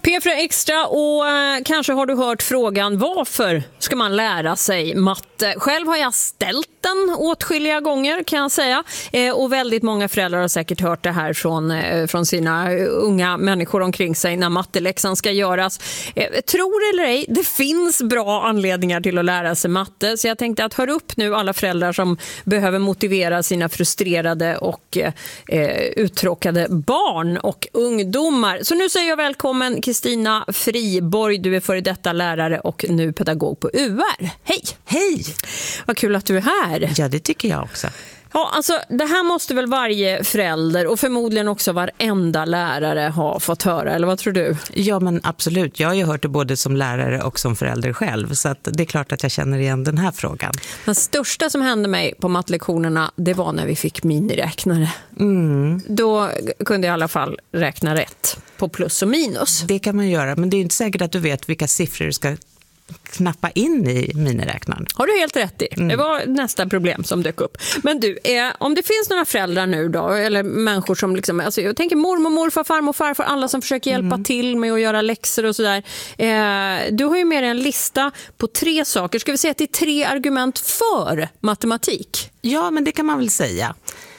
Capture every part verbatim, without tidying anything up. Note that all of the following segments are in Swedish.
P fyra Extra, och eh, kanske har du hört frågan: varför ska man lära sig matte? Själv har jag ställt den åtskilliga gånger, kan jag säga. Eh, och väldigt många föräldrar har säkert hört det här från, eh, från sina unga människor omkring sig när matteläxan ska göras. Eh, tror eller ej, det finns bra anledningar till att lära sig matte. Så jag tänkte att hör upp nu alla föräldrar som behöver motivera sina frustrerade och eh, uttråkade barn och ungdomar. Så nu säger jag välkommen Kristina Friborg. Du är före detta lärare och nu pedagog på U R. Hej! Hej! Vad kul att du är här. Ja, det tycker jag också. Ja, alltså det här måste väl varje förälder och förmodligen också varenda lärare ha fått höra, eller vad tror du? Ja, men absolut. Jag har ju hört det både som lärare och som förälder själv, så att det är klart att jag känner igen den här frågan. Den största som hände mig på mattelektionerna, det var när vi fick miniräknare. Mm. Då kunde jag i alla fall räkna rätt på plus och minus. Det kan man göra, men det är inte säkert att du vet vilka siffror du ska knappa in i miniräknaren. Har du helt rätt i. Mm. Det var nästa problem som dök upp. Men du, eh, om det finns några föräldrar nu då, eller människor som liksom, alltså jag tänker mormor, morfar, farmor, farfar, alla som försöker hjälpa mm. till med att göra läxor och sådär. Eh, du har ju med dig en lista på tre saker. Ska vi säga att det är tre argument för matematik? Ja, men det kan man väl säga.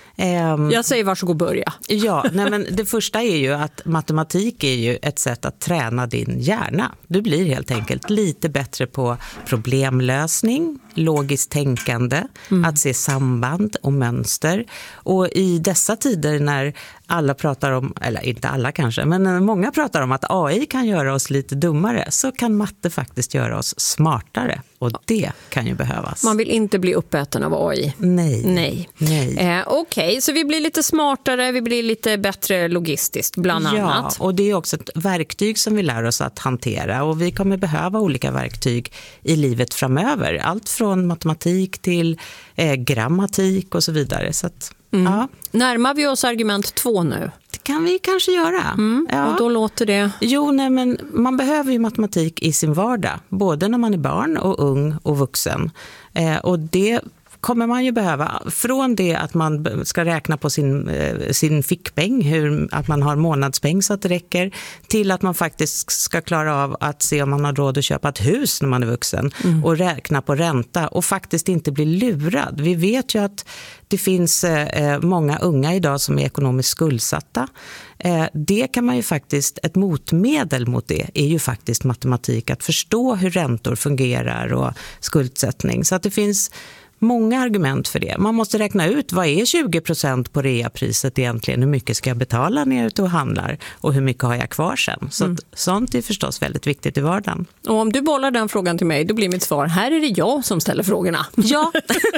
Jag säger varsågod börja. Ja, nej, men det första är ju att matematik är ju ett sätt att träna din hjärna. Du blir helt enkelt lite bättre på problemlösning, logiskt tänkande, mm. att se samband och mönster. Och i dessa tider när alla pratar om, eller inte alla kanske, men många pratar om att A I kan göra oss lite dummare, så kan matte faktiskt göra oss smartare. Och det kan ju behövas. Man vill inte bli uppäten av A I. Nej. Nej. Nej. Eh, Okej, okay. Så vi blir lite smartare, vi blir lite bättre logistiskt bland ja, annat. Ja, och det är också ett verktyg som vi lär oss att hantera. Och vi kommer behöva olika verktyg i livet framöver. Allt från matematik till eh, grammatik och så vidare. Så att, mm. ja. Närmar vi oss argument två nu? Det kan vi kanske göra. Mm. Ja. Och då låter det... Jo, nej, men man behöver ju matematik i sin vardag. Både när man är barn och ung och vuxen. Eh, och det kommer man ju behöva. Från det att man ska räkna på sin, sin fickpeng, hur, att man har månadspeng så att det räcker, till att man faktiskt ska klara av att se om man har råd att köpa ett hus när man är vuxen mm. och räkna på ränta och faktiskt inte bli lurad. Vi vet ju att det finns eh, många unga idag som är ekonomiskt skuldsatta. Eh, det kan man ju faktiskt, ett motmedel mot det är ju faktiskt matematik, att förstå hur räntor fungerar och skuldsättning. Så att det finns många argument för det. Man måste räkna ut vad är tjugo procent på reapriset egentligen, hur mycket ska jag betala när jag är ute och handlar och hur mycket har jag kvar sen. Så mm. att, sånt är förstås väldigt viktigt i vardagen. Och om du bollar den frågan till mig, då blir mitt svar: här är det jag som ställer frågorna. Ja.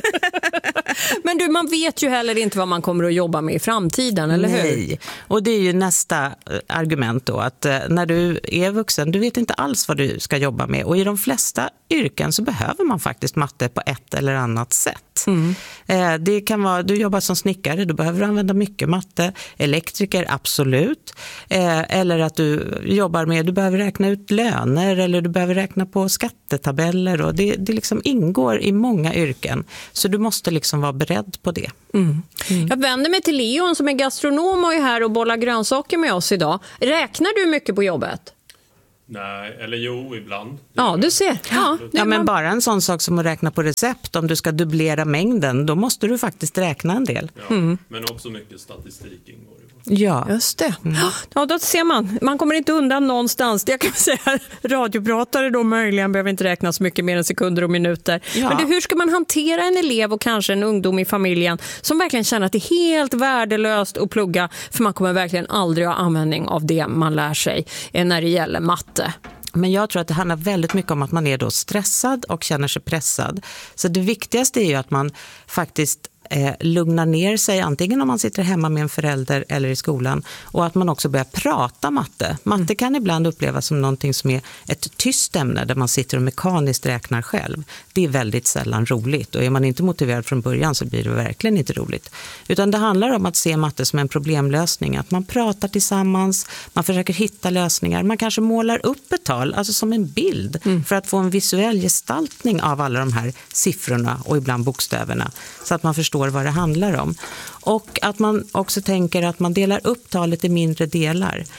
Men du, man vet ju heller inte vad man kommer att jobba med i framtiden, eller hur? Nej, och det är ju nästa argument då, att när du är vuxen, du vet inte alls vad du ska jobba med, och i de flesta yrken så behöver man faktiskt matte på ett eller annat sätt. Mm. Eh, det kan vara, du jobbar som snickare, då behöver du använda mycket matte. Elektriker, absolut. Eh, eller att du jobbar med, du behöver räkna ut löner eller du behöver räkna på skattetabeller, och det, det liksom ingår i många yrken. Så du måste liksom vara beredd på det. Mm. Mm. Jag vänder mig till Leon som är gastronom och är här och bollar grönsaker med oss idag. Räknar du mycket på jobbet? Nej, eller jo, ibland. Ja, du ser. Ja, ja, men bara en sån sak som att räkna på recept. Om du ska dubblera mängden, då måste du faktiskt räkna en del. Ja, mm. Men också mycket statistik ingår i vårt. Ja. Just det. Mm. Ja, då ser man. Man kommer inte undan någonstans. Det jag kan säga, radiopratare då möjligen behöver inte räkna så mycket mer än sekunder och minuter. Ja. Men det, hur ska man hantera en elev och kanske en ungdom i familjen som verkligen känner att det är helt värdelöst att plugga, för man kommer verkligen aldrig ha användning av det man lär sig när det gäller matte? Men jag tror att det handlar väldigt mycket om att man är då stressad och känner sig pressad. Så det viktigaste är ju att man faktiskt eh, lugnar ner sig, antingen om man sitter hemma med en förälder eller i skolan, och att man också börjar prata matte. Matte mm. kan ibland upplevas som någonting som är ett tyst ämne där man sitter och mekaniskt räknar själv. Det är väldigt sällan roligt, och är man inte motiverad från början så blir det verkligen inte roligt. Utan det handlar om att se matte som en problemlösning, att man pratar tillsammans, man försöker hitta lösningar, man kanske målar upp ett tal, alltså som en bild, mm. för att få en visuell gestaltning av alla de här siffrorna och ibland bokstäverna, så att man förstår vad det handlar om. Och att man också tänker att man delar upp talet i mindre delar.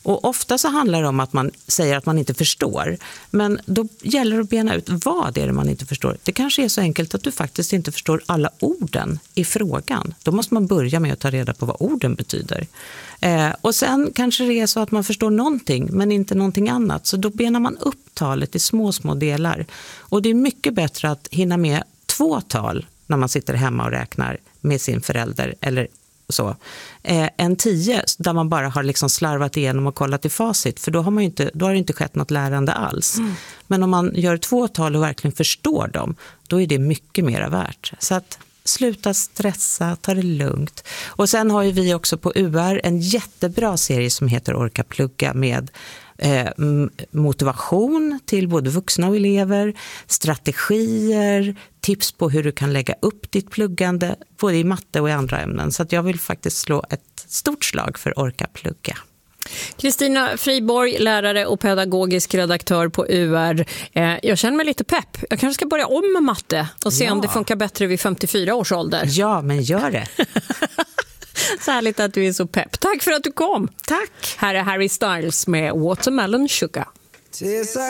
Och ofta så handlar det om att man säger att man inte förstår. Men då gäller det att bena ut vad är det man inte förstår. Det kanske är så enkelt att du faktiskt inte förstår alla orden i frågan. Då måste man börja med att ta reda på vad orden betyder. Eh, och sen kanske det är så att man förstår någonting men inte någonting annat. Så då benar man upp talet i små, små delar. Och det är mycket bättre att hinna med två tal när man sitter hemma och räknar med sin förälder eller så, eh, en tio där man bara har liksom slarvat igenom och kollat i facit, för då har, man ju inte, då har det inte skett något lärande alls. Mm. Men om man gör två tal och verkligen förstår dem, då är det mycket mer värt. Så att sluta stressa, ta det lugnt. Och sen har ju vi också på U R en jättebra serie som heter Orka plugga med eh, motivation till både vuxna och elever, strategier, tips på hur du kan lägga upp ditt pluggande både i matte och i andra ämnen. Så att jag vill faktiskt slå ett stort slag för Orka plugga. Kristina Friborg, lärare och pedagogisk redaktör på U R. Jag känner mig lite pepp. Jag kanske ska börja om med matte och se ja. om det funkar bättre vid femtiofyra års ålder. Ja, men gör det. Så härligt att du är så pepp. Tack för att du kom. Tack. Här är Harry Styles med Watermelon Sugar.